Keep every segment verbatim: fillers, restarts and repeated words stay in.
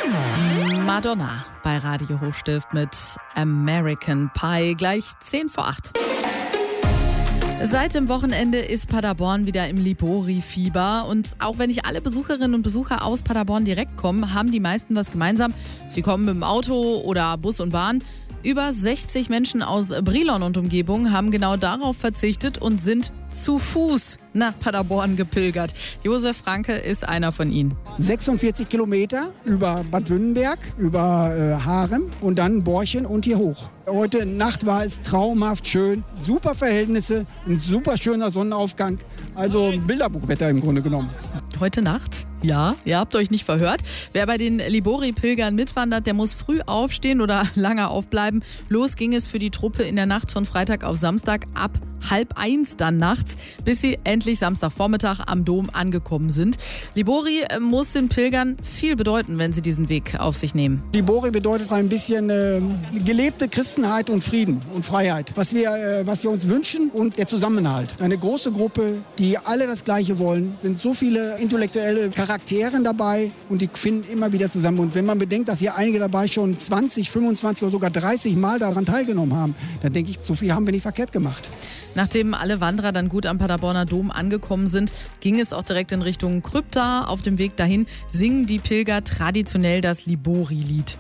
Madonna bei Radio Hochstift mit American Pie, gleich zehn vor acht. Seit dem Wochenende ist Paderborn wieder im Libori-Fieber. Und auch wenn nicht alle Besucherinnen und Besucher aus Paderborn direkt kommen, haben die meisten was gemeinsam. Sie kommen mit dem Auto oder Bus und Bahn. Über sechzig Menschen aus Brilon und Umgebung haben genau darauf verzichtet und sind zu Fuß nach Paderborn gepilgert. Josef Franke ist einer von ihnen. sechsundvierzig Kilometer über Bad Wünnenberg, über äh, Harem und dann Borchen und hier hoch. Heute Nacht war es traumhaft schön, super Verhältnisse, ein super schöner Sonnenaufgang. Also Bilderbuchwetter im Grunde genommen. Heute Nacht? Ja, ihr habt euch nicht verhört. Wer bei den Libori-Pilgern mitwandert, der muss früh aufstehen oder lange aufbleiben. Los ging es für die Truppe in der Nacht von Freitag auf Samstag ab halb eins dann nachts, bis sie endlich Samstagvormittag am Dom angekommen sind. Libori muss den Pilgern viel bedeuten, wenn sie diesen Weg auf sich nehmen. Libori bedeutet ein bisschen äh, gelebte Christenheit und Frieden und Freiheit. Was wir, äh, was wir uns wünschen und der Zusammenhalt. Eine große Gruppe, die alle das Gleiche wollen, sind so viele intellektuelle Charaktere dabei und die finden immer wieder zusammen. Und wenn man bedenkt, dass hier einige dabei schon zwanzig, fünfundzwanzig oder sogar dreißig Mal daran teilgenommen haben, dann denke ich, so viel haben wir nicht verkehrt gemacht. Nachdem alle Wanderer dann gut am Paderborner Dom angekommen sind, ging es auch direkt in Richtung Krypta. Auf dem Weg dahin singen die Pilger traditionell das Libori-Lied.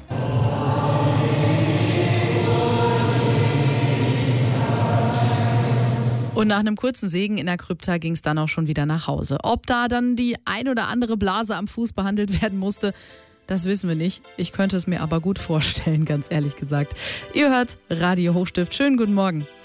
Und nach einem kurzen Segen in der Krypta ging es dann auch schon wieder nach Hause. Ob da dann die ein oder andere Blase am Fuß behandelt werden musste, das wissen wir nicht. Ich könnte es mir aber gut vorstellen, ganz ehrlich gesagt. Ihr hört Radio Hochstift. Schönen guten Morgen.